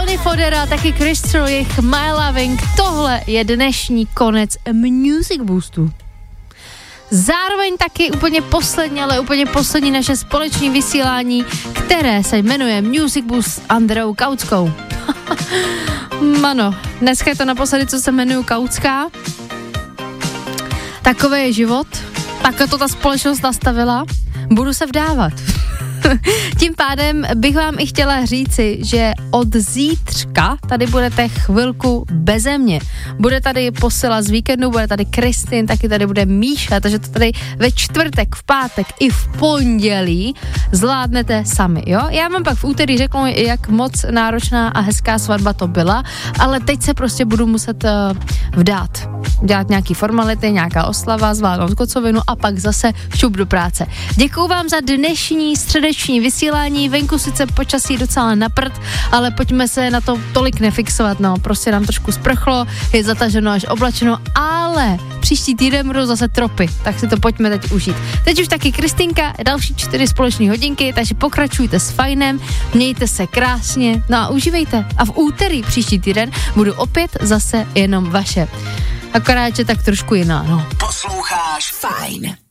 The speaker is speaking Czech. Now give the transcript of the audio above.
Johnny Fodera, taky Chris Tro, jejich My Loving. Tohle je dnešní konec Music Boostu. Zároveň taky úplně poslední naše společné vysílání, které se jmenuje Music Boost s Andreou Kautskou. Ano, dneska je to naposledy, co se jmenuju Kautská. Takový je život, tak to ta společnost nastavila, budu se vdávat. Tím pádem bych vám i chtěla říci, že od zítřka tady budete chvilku beze mě. Bude tady posila z víkendu, bude tady Kristin, taky tady bude Míša, takže to tady ve čtvrtek, v pátek i v pondělí zvládnete sami, jo? Já vám pak v úterý řeknu, jak moc náročná a hezká svatba to byla, ale teď se prostě budu muset vdát. Dělat nějaký formality, nějaká oslava, zvládnout kocovinu a pak zase šup do práce. Děkuju vám za dnešní středeční vysílání, venku sice počasí docela na prd, ale pojďme se na to tolik nefixovat, no, prostě nám trošku sprchlo, je zataženo až oblačeno, ale příští týden budou zase tropy, tak si to pojďme teď užít. Teď už taky Kristinka, další 4 společné hodinky, takže pokračujte s fajnem, mějte se krásně, no a užívejte. A v úterý příští týden budu opět zase jenom vaše. Akorát, že tak trošku jiná, no. Posloucháš Fajn.